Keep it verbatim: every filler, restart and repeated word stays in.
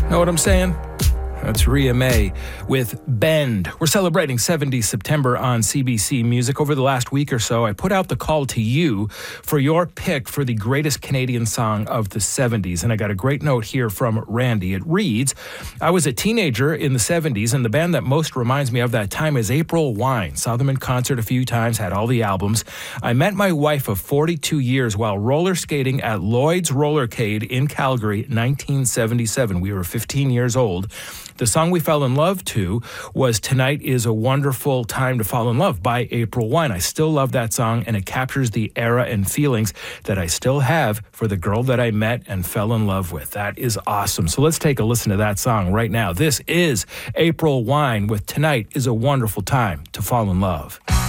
Know what I'm saying? That's Rhea May with Bend. We're celebrating seventies September on C B C Music. Over the last week or so, I put out the call to you for your pick for the greatest Canadian song of the seventies. And I got a great note here from Randy. It reads, I was a teenager in the seventies, and the band that most reminds me of that time is April Wine. Saw them in concert a few times, had all the albums. I met my wife of forty-two years while roller skating at Lloyd's Rollercade in Calgary, nineteen seventy-seven. We were fifteen years old. The song we fell in love to was Tonight is a Wonderful Time to Fall in Love by April Wine. I still love that song, and it captures the era and feelings that I still have for the girl that I met and fell in love with. That is awesome. So let's take a listen to that song right now. This is April Wine with Tonight is a Wonderful Time to Fall in Love.